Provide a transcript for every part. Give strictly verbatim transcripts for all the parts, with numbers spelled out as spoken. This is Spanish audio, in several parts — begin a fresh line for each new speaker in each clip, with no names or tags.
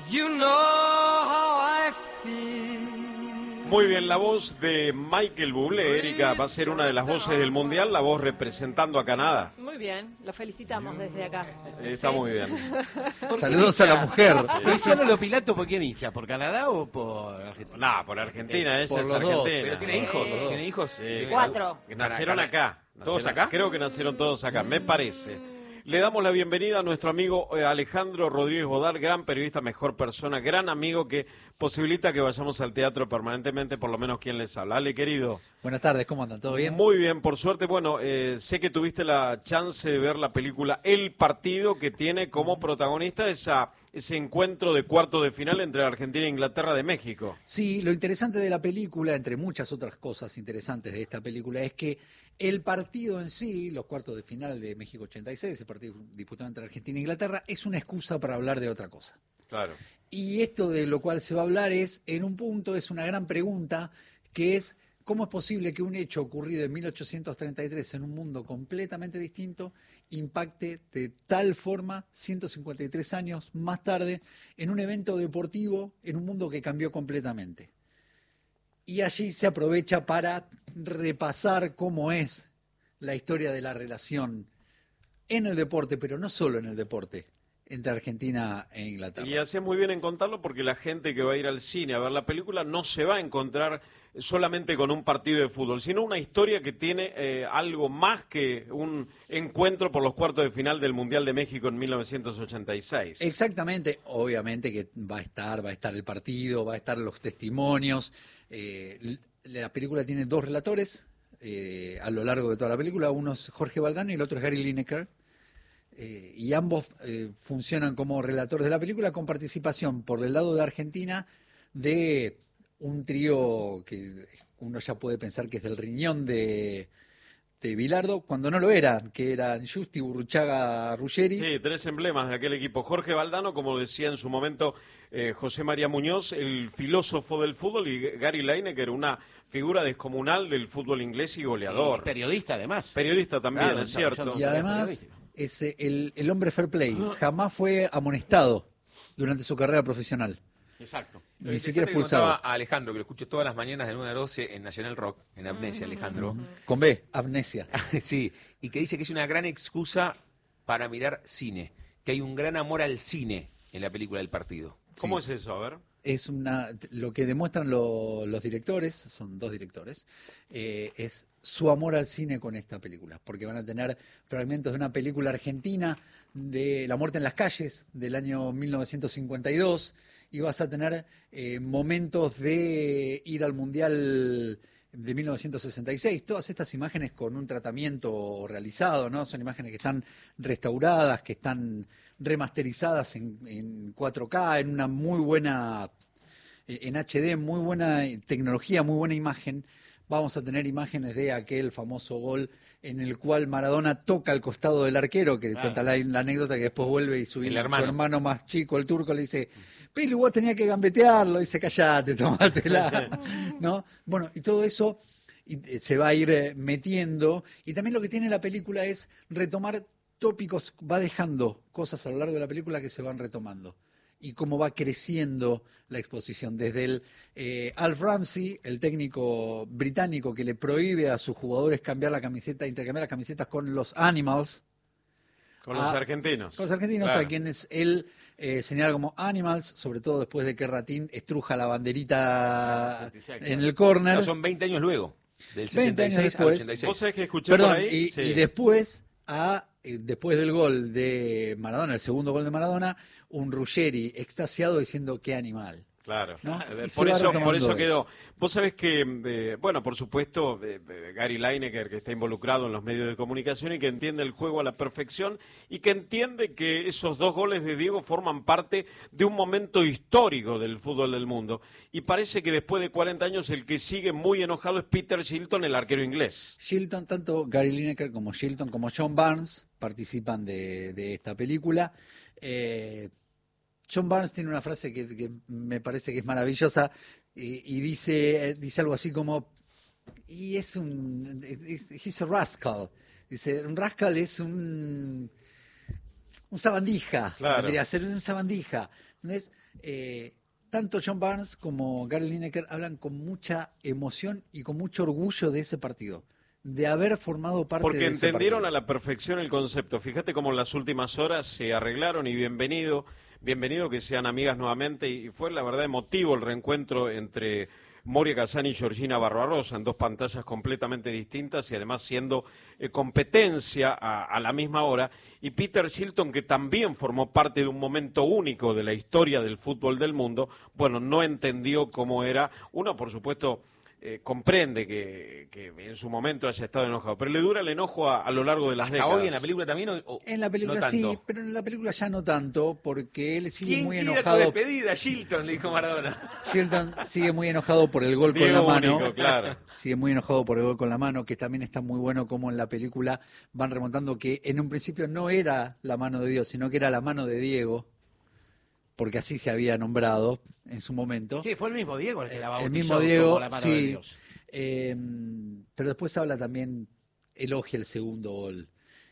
You know how I feel.
Muy bien, la voz de Michael Bublé, Erika, va a ser una de las voces del Mundial, la voz representando a Canadá.
Muy bien, lo felicitamos desde acá.
Está muy bien.
Saludos a la mujer.
Luciano Lopilato, ¿por quién hincha? ¿Por Canadá o por Argentina?
No, por Argentina, ella
Por
es
los dos.
argentina.
Pero tiene hijos,
Sí.
tiene hijos.
Sí,
Cuatro.
que Nacieron acá.
¿Todos
Nacieron-
acá?
Creo que nacieron todos acá, me parece. Le damos la bienvenida a nuestro amigo eh, Alejandro Rodríguez Bodal, gran periodista, mejor persona, gran amigo que posibilita que vayamos al teatro permanentemente, por lo menos quien les habla. Ale, querido.
Buenas tardes, ¿cómo andan? ¿Todo bien?
Muy bien, por suerte. Bueno, eh, sé que tuviste la chance de ver la película El Partido, que tiene como protagonista esa, ese encuentro de cuarto de final entre Argentina e Inglaterra de México.
Sí, lo interesante de la película, entre muchas otras cosas interesantes de esta película, es que el partido en sí, los cuartos de final de México ochenta y seis, el partido disputado entre Argentina e Inglaterra, es una excusa para hablar de otra cosa.
Claro.
Y esto de lo cual se va a hablar es, en un punto, es una gran pregunta, que es, ¿cómo es posible que un hecho ocurrido en mil ochocientos treinta y tres en un mundo completamente distinto impacte de tal forma, ciento cincuenta y tres años más tarde, en un evento deportivo en un mundo que cambió completamente? Y allí se aprovecha para repasar cómo es la historia de la relación en el deporte, pero no solo en el deporte, entre Argentina e Inglaterra.
Y hace muy bien en contarlo porque la gente que va a ir al cine a ver la película no se va a encontrar solamente con un partido de fútbol, sino una historia que tiene eh, algo más que un encuentro por los cuartos de final del Mundial de México en mil novecientos ochenta y seis.
Exactamente, obviamente que va a estar, va a estar el partido, va a estar los testimonios. Eh, l- la película tiene dos relatores eh, a lo largo de toda la película, uno es Jorge Valdano y el otro es Gary Lineker. Eh, y ambos eh, funcionan como relatores de la película con participación por el lado de Argentina de un trío que uno ya puede pensar que es del riñón de, de Bilardo, cuando no lo eran, que eran Justi, Burruchaga, Ruggeri.
Sí, tres emblemas de aquel equipo. Jorge Valdano, como decía en su momento eh, José María Muñoz, el filósofo del fútbol, y Gary Lineker, una figura descomunal del fútbol inglés y goleador.
Y periodista, además.
Periodista también,
Claro,
es cierto.
desarrollando
Y además,
periodismo.
es eh, el, el hombre fair play, jamás fue amonestado durante su carrera profesional.
Exacto.
Ni
Lo
siquiera
interesante que contaba
expulsado.
a Alejandro, que lo escucho todas las mañanas de nueve a doce en Nacional Rock, en Amnesia, Alejandro.
Con B, amnesia.
Sí, y que dice que es una gran excusa para mirar cine, que hay un gran amor al cine en la película del partido.
¿Cómo
Sí.
es eso? A ver.
Es una, lo que demuestran lo- los directores, son dos directores, eh, es su amor al cine con esta película, porque van a tener fragmentos de una película argentina de La muerte en las calles del año mil novecientos cincuenta y dos, y vas a tener eh, momentos de ir al Mundial de mil novecientos sesenta y seis, todas estas imágenes con un tratamiento realizado, ¿no? Son imágenes que están restauradas, que están remasterizadas en, en cuatro K, en una muy buena, en H D, muy buena tecnología, muy buena imagen. Vamos a tener imágenes de aquel famoso gol en el cual Maradona toca al costado del arquero, que
Claro.
cuenta la, la anécdota que después vuelve y su,
El
su
hermano.
hermano más chico, el turco, le dice, Pelu, vos tenías que gambetearlo, dice, callate, tomátela, ¿no? Bueno, y todo eso y, eh, se va a ir eh, metiendo, y también lo que tiene la película es retomar tópicos, va dejando cosas a lo largo de la película que se van retomando, y cómo va creciendo la exposición, desde el eh, Alf Ramsey, el técnico británico que le prohíbe a sus jugadores cambiar la camiseta, intercambiar las camisetas con los Animals,
Con los
Ah,
argentinos.
con los argentinos,
Claro.
a quienes él eh, señala como Animals, sobre todo después de que Ratín estruja la banderita en el córner.
No, son veinte años luego, del
veinte años
sesenta y seis al
después.
ochenta y seis.
Vos sabés que escuché
Perdón,
por ahí.
y,
Sí.
y después, a, eh, después del gol de Maradona, el segundo gol de Maradona, un Ruggeri extasiado diciendo qué animal.
Claro,
¿no?
Eh,
Y se
por
va
eso, por
retomando
eso
eso.
quedó. Vos sabés que, eh, bueno, por supuesto, eh, eh, Gary Lineker, que está involucrado en los medios de comunicación y que entiende el juego a la perfección y que entiende que esos dos goles de Diego forman parte de un momento histórico del fútbol del mundo. Y parece que después de cuarenta años el que sigue muy enojado es Peter Shilton, el arquero inglés.
Shilton, tanto Gary Lineker como Shilton como John Barnes participan de, de esta película. Eh, John Barnes tiene una frase que, que me parece que es maravillosa y, y dice, dice algo así como, y es un, es- he's a rascal. Dice, un rascal es un, un sabandija,
Claro.
vendría a ser un sabandija. Entonces, eh, tanto John Barnes como Gary Lineker hablan con mucha emoción y con mucho orgullo de ese partido, de haber formado parte
Porque
de ese
entendieron
partido.
a la perfección el concepto. Fíjate cómo en las últimas horas se arreglaron y bienvenido, bienvenido que sean amigas nuevamente. Y fue la verdad emotivo el reencuentro entre Moria Kazan y Georgina Barbarossa en dos pantallas completamente distintas y además siendo eh, competencia a, a la misma hora. Y Peter Shilton, que también formó parte de un momento único de la historia del fútbol del mundo, bueno, no entendió cómo era. Uno, por supuesto, eh, comprende que, que en su momento haya estado enojado, pero le dura el enojo a, a lo largo de las
¿Hasta
décadas.
hoy en la película también? O, o
En la película
no
sí,
tanto?
pero en la película ya no tanto, porque él sigue
¿Quién
muy
quiere tu
enojado.
despedida, Shilton? Le dijo Maradona.
Shilton sigue muy enojado por el gol con
Diego
la mano.
único, claro.
Sigue muy enojado por el gol con la mano, que también está muy bueno como en la película van remontando que en un principio no era la mano de Dios, sino que era la mano de Diego, porque así se había nombrado en su momento.
Sí, fue el mismo Diego el que la
El
bautizó
mismo Diego,
como la mano de
sí.
Dios.
Eh, pero después habla también, elogia el segundo gol.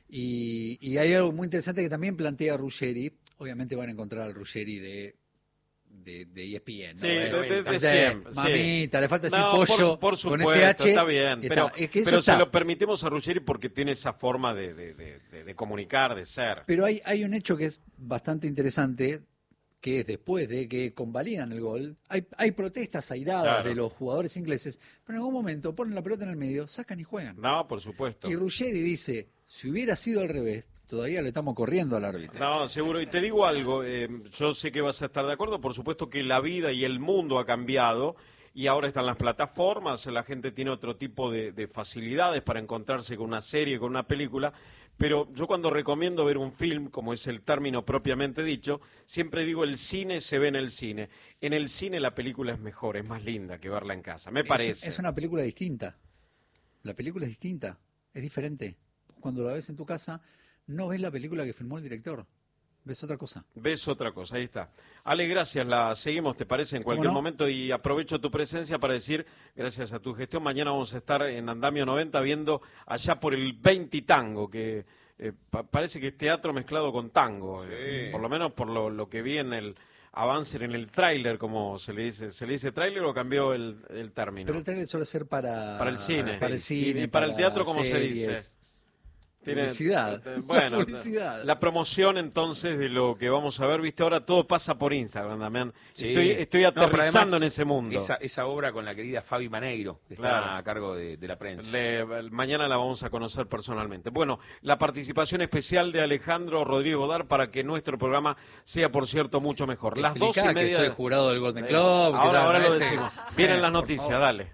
Y, y hay algo muy interesante que también plantea Ruggeri. Obviamente van a encontrar al Ruggeri de, de, de E S P N, ¿no?
Sí,
Eh,
de, de- de
o sea,
siempre, sí.
mamita, le falta decir
No,
pollo
por, por
con
supuesto,
ese H.
está bien,
y
pero,
está. Es que eso
pero se
está.
lo permitimos a Ruggeri porque tiene esa forma de, de, de, de- de comunicar, de ser.
Pero hay, hay un hecho que es bastante interesante, que es después de que convalidan el gol, hay, hay protestas airadas
Claro.
de los jugadores ingleses, pero en algún momento ponen la pelota en el medio, sacan y juegan.
No, por supuesto.
Y Ruggeri dice, si hubiera sido al revés, todavía le estamos corriendo al árbitro.
No, seguro. Y te digo algo, eh, yo sé que vas a estar de acuerdo, por supuesto que la vida y el mundo ha cambiado y ahora están las plataformas, la gente tiene otro tipo de, de facilidades para encontrarse con una serie, con una película, pero yo cuando recomiendo ver un film, como es el término propiamente dicho, siempre digo el cine se ve en el cine. En el cine la película es mejor, es más linda que verla en casa, me
Es-
parece.
Es, una película distinta. La película es distinta, es diferente. Cuando la ves en tu casa, no ves la película que filmó el director, ves otra cosa.
Ves otra cosa, ahí está. Ale, gracias, la seguimos, ¿te parece? En
¿Cómo
cualquier
no?
momento y aprovecho tu presencia para decir, gracias a tu gestión, mañana vamos a estar en Andamio noventa viendo allá por el veinte tango, que eh, pa- parece que es teatro mezclado con tango, eh, por lo menos por lo, lo que vi en el avance, en el tráiler, como se le dice, ¿se le dice tráiler o cambió el, el término?
Pero el trailer suele ser para,
Para el cine.
para el
Y-
cine,
y para el teatro, ¿cómo se
series.
dice? Tiene-
Publicidad.
eh, Bueno,
Publicidad.
la promoción entonces de lo que vamos a ver, viste, ahora todo pasa por Instagram, Damián.
Sí.
Estoy, estoy
No, pero
aterrizando
además,
en ese mundo.
Esa, esa obra con la querida Fabi Maneiro, que
Claro.
está a cargo de, de la prensa.
Le- mañana la vamos a conocer personalmente. Bueno, la participación especial de Alejandro Rodríguez Bodar para que nuestro programa sea, por cierto, mucho mejor. Las dos y
Explicá
media.
que soy
de-
jurado del Golden
Eh,
Club. que
ahora
tal,
ahora
¿no?
lo
Ese-
decimos. Vienen
Eh,
las
por
noticias,
favor.
dale.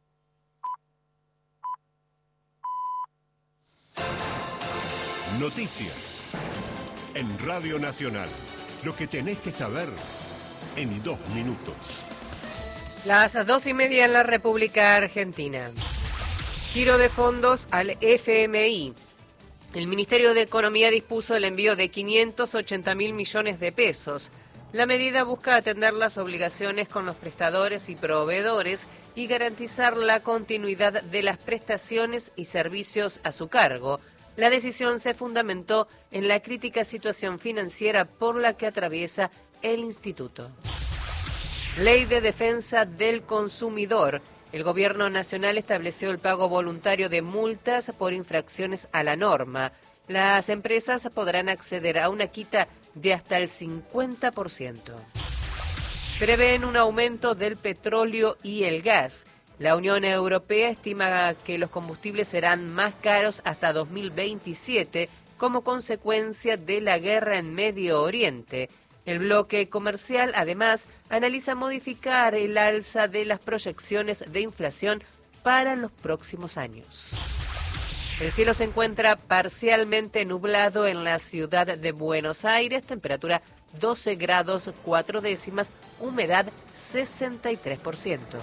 Noticias. En Radio Nacional. Lo que tenés que saber en dos minutos.
Las dos y media en la República Argentina. Giro de fondos al F M I. El Ministerio de Economía dispuso el envío de quinientos ochenta mil millones de pesos. La medida busca atender las obligaciones con los prestadores y proveedores y garantizar la continuidad de las prestaciones y servicios a su cargo. La decisión se fundamentó en la crítica situación financiera por la que atraviesa el instituto. Ley de Defensa del Consumidor. El Gobierno Nacional estableció el pago voluntario de multas por infracciones a la norma. Las empresas podrán acceder a una quita de hasta el cincuenta por ciento. Prevén un aumento del petróleo y el gas. La Unión Europea estima que los combustibles serán más caros hasta dos mil veintisiete como consecuencia de la guerra en Medio Oriente. El bloque comercial, además, analiza modificar el alza de las proyecciones de inflación para los próximos años. El cielo se encuentra parcialmente nublado en la ciudad de Buenos Aires, temperatura doce grados cuatro décimas, humedad sesenta y tres por ciento.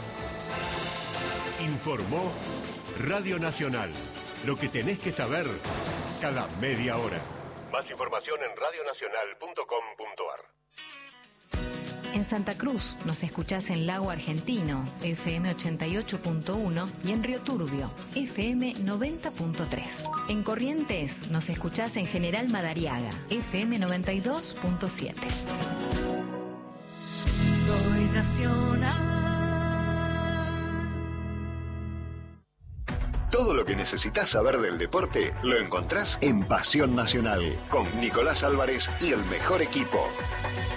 Informó Radio Nacional. Lo que tenés que saber cada media hora. Más información en radionacional punto com punto ar.
En Santa Cruz nos escuchás en Lago Argentino, F M ochenta y ocho punto uno, y en Río Turbio, F M noventa punto tres. En Corrientes nos escuchás en General Madariaga, F M noventa y dos punto siete.
Soy nacional.
Todo lo que necesitas saber del deporte lo encontrás en Pasión Nacional con Nicolás Álvarez y el mejor equipo.